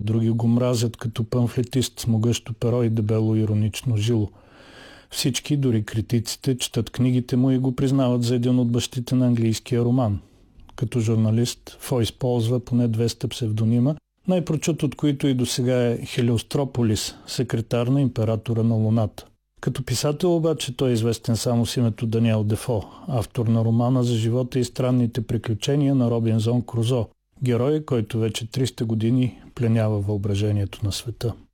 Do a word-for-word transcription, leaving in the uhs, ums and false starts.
други го мразят като памфлетист с могъщо перо и дебело иронично жило. Всички, дори критиците, четат книгите му и го признават за един от бащите на английския роман. Като журналист Фо използва поне двеста псевдонима, най-прочут от които и досега е Хелиострополис, секретар на императора на Луната. Като писател обаче той е известен само с името Даниел Дефо, автор на романа за живота и странните приключения на Робинзон Крузо, герой, който вече триста години пленява въображението на света.